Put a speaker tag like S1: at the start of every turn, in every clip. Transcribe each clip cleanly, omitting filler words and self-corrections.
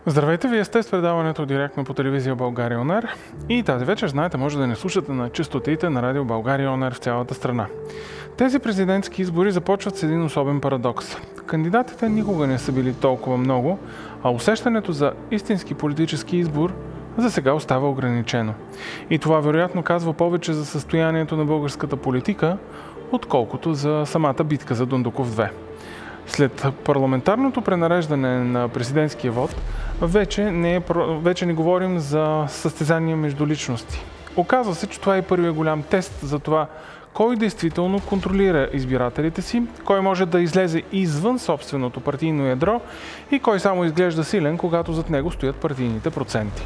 S1: Здравейте, вие сте с предаването директно по телевизия България ОНЕР и тази вечер, знаете, може да не слушате на честотите на радио България ОНЕР в цялата страна. Тези президентски избори започват с един особен парадокс. Кандидатите никога не са били толкова много, а усещането за истински политически избор за сега остава ограничено. И това вероятно казва повече за състоянието на българската политика, отколкото за самата битка за Дондуков 2. След парламентарното пренареждане на президентския вод, вече не говорим за състезания между личности. Оказва се, че това е първият голям тест за това кой действително контролира избирателите си, кой може да излезе извън собственото партийно ядро и кой само изглежда силен, когато зад него стоят партийните проценти.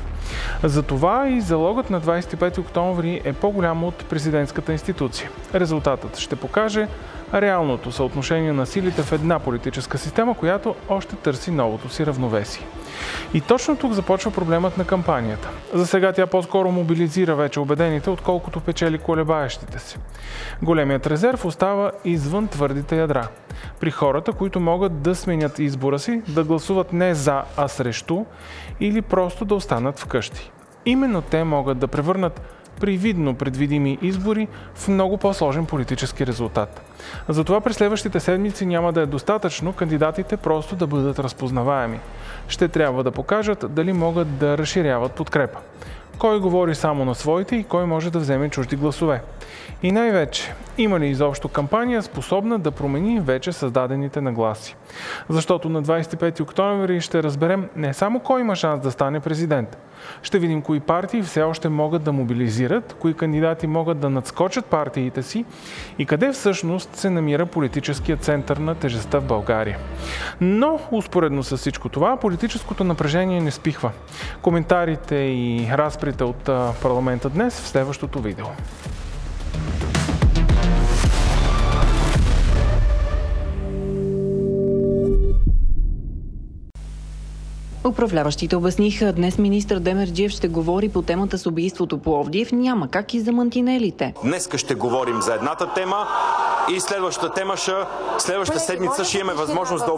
S1: Затова и залогът на 25 октомври е по-голям от президентската институция. Резултатът ще покаже реалното съотношение на силите в една политическа система, която още търси новото си равновесие. И точно тук започва проблемът на кампанията. За сега тя по-скоро мобилизира вече убедените, отколкото печели колебаещите се. Големият резерв остава извън твърдите ядра. При хората, които могат да сменят избора си, да гласуват не за, а срещу, или просто да останат вкъщи. Именно те могат да превърнат привидно предвидими избори в много по-сложен политически резултат. Затова през следващите седмици няма да е достатъчно кандидатите просто да бъдат разпознаваеми. Ще трябва да покажат дали могат да разширяват подкрепа. Кой говори само на своите и кой може да вземе чужди гласове. И най-вече, има ли изобщо кампания способна да промени вече създадените нагласи? Защото на 25 октомври ще разберем не само кой има шанс да стане президент. Ще видим кои партии все още могат да мобилизират, кои кандидати могат да надскочат партиите си и къде всъщност се намира политическият център на тежестта в България. Но, успоредно с всичко това, политическото напрежение не спихва. Коментарите и разприте от парламента днес в следващото видео.
S2: Управляващите обясниха, днес министър Демерджиев ще говори по темата с убийството Пловдив. Няма как и за мантинелите.
S3: Днеска ще говорим за едната тема и следващата седмица ще имаме възможност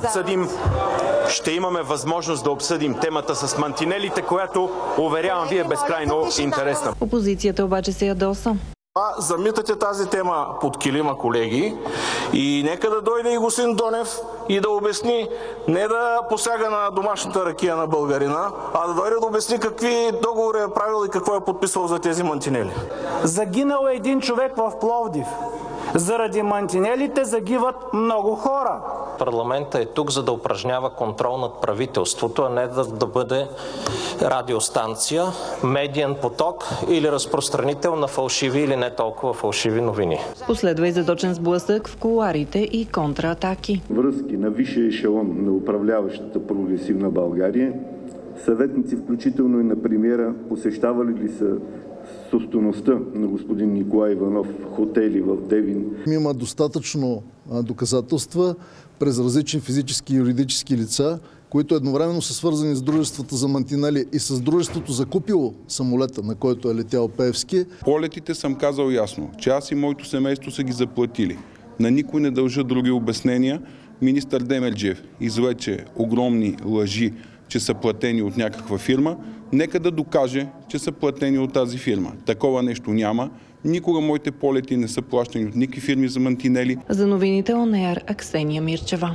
S3: да обсъдим темата с мантинелите, която, уверявам ви, е безкрайно интересна.
S2: Опозицията обаче се ядоса.
S4: Замитате тази тема под килима, колеги, и нека да дойде и господин Донев и да обясни, не да посяга на домашната ракия на българина, а да дойде да обясни какви договори е правил и какво е подписал за тези мантинели.
S5: Загинал е един човек в Пловдив. Заради мантинелите загиват много хора.
S6: Парламентът е тук, за да упражнява контрол над правителството, а не да бъде радиостанция, медиен поток или разпространител на фалшиви или не толкова фалшиви новини.
S2: Последва и задочен сблъсък в кулоарите и контраатаки.
S7: Връзки на висшия ешелон на управляващата прогресивна България, съветници, включително и на премиера, посещавали ли са собствеността на господин Николай Иванов хотели в Девин.
S8: Има достатъчно доказателства през различни физически и юридически лица, които едновременно са свързани с дружествата за мантинели и с дружеството закупило самолета, на който е летял Пеевски.
S9: Полетите съм казал ясно, че аз и моето семейство са ги заплатили. На никой не дължа други обяснения. Министър Демерджиев извлече огромни лъжи, че са платени от някаква фирма. Нека да докаже, че са платени от тази фирма. Такова нещо няма. Никога моите полети не са плащани от никакви фирми за мантинели.
S2: За новините ОНЕР Аксения Мирчева.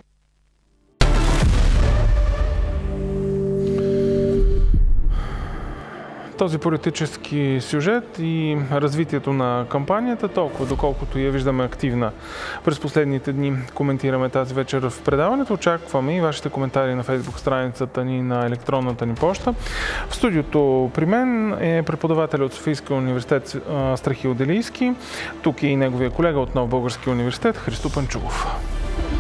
S1: Този политически сюжет и развитието на кампанията, толкова доколкото я виждаме активна през последните дни, коментираме тази вечер в предаването. Очакваме и вашите коментари на Фейсбук страницата ни, на електронната ни поща. В студиото при мен е преподавател от Софийския университет Страхил Делийски. Тук е и неговия колега от Нов български университет Христо Панчулов.